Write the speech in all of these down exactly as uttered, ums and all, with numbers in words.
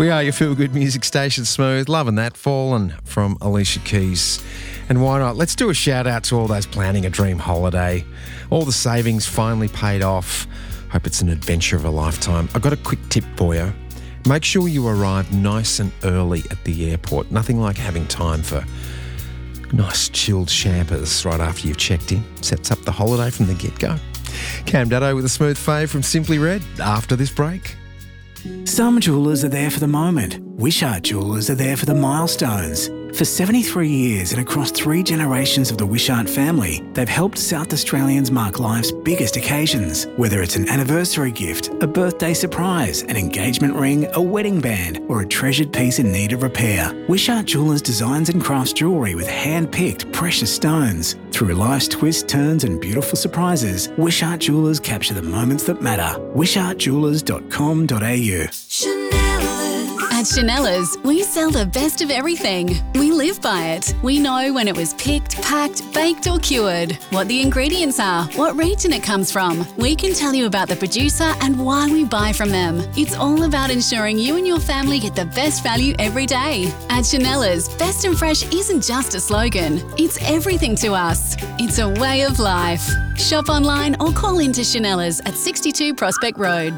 We are your feel-good music station, Smooth. Loving that. Fallen from Alicia Keys. And why not? Let's do a shout-out to all those planning a dream holiday. All the savings finally paid off. Hope it's an adventure of a lifetime. I've got a quick tip for you. Make sure you arrive nice and early at the airport. Nothing like having time for nice chilled champers right after you've checked in. Sets up the holiday from the get-go. Cam Dado with a smooth fave from Simply Red after this break. Some jewellers are there for the moment. Wishart Jewellers are there for the milestones. For seventy-three years and across three generations of the Wishart family, they've helped South Australians mark life's biggest occasions. Whether it's an anniversary gift, a birthday surprise, an engagement ring, a wedding band, or a treasured piece in need of repair, Wishart Jewellers designs and crafts jewellery with hand-picked precious stones. Through life's twists, turns and beautiful surprises, Wishart Jewellers capture the moments that matter. wishart jewellers dot com dot a u. At Chanella's, we sell the best of everything. We live by it. We know when it was picked, packed, baked or cured, what the ingredients are, what region it comes from. We can tell you about the producer and why we buy from them. It's all about ensuring you and your family get the best value every day. At Chanella's, best and fresh isn't just a slogan. It's everything to us. It's a way of life. Shop online or call into Chanella's at sixty-two Prospect Road.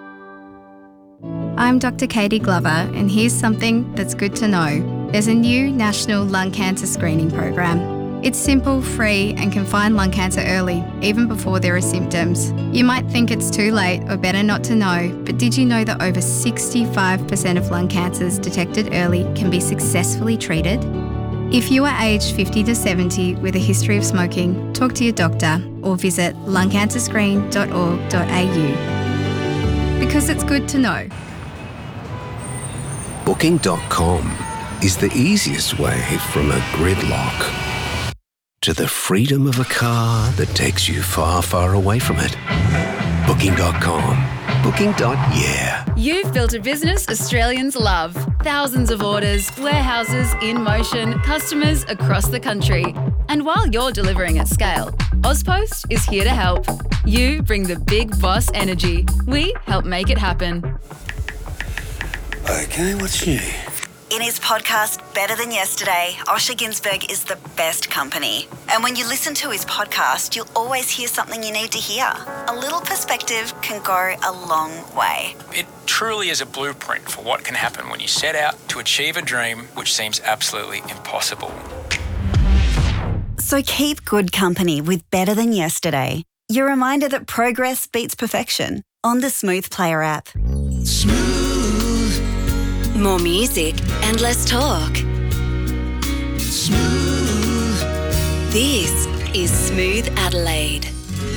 I'm Doctor Katie Glover, and here's something that's good to know. There's a new national lung cancer screening program. It's simple, free, and can find lung cancer early, even before there are symptoms. You might think it's too late or better not to know, but did you know that over sixty-five percent of lung cancers detected early can be successfully treated? If you are aged fifty to seventy with a history of smoking, talk to your doctor or visit lung cancer screen dot org dot a u. Because it's good to know. Booking dot com is the easiest way from a gridlock to the freedom of a car that takes you far, far away from it. Booking dot com. Booking. Yeah. You've built a business Australians love. Thousands of orders, warehouses in motion, customers across the country. And while you're delivering at scale, Ozpost is here to help. You bring the big boss energy. We help make it happen. Okay, what's new? In his podcast, Better Than Yesterday, Osher Ginsberg is the best company. And when you listen to his podcast, you'll always hear something you need to hear. A little perspective can go a long way. It truly is a blueprint for what can happen when you set out to achieve a dream which seems absolutely impossible. So keep good company with Better Than Yesterday. Your reminder that progress beats perfection on the Smooth Player app. Smooth. More music and less talk. Smooth. This is Smooth Adelaide.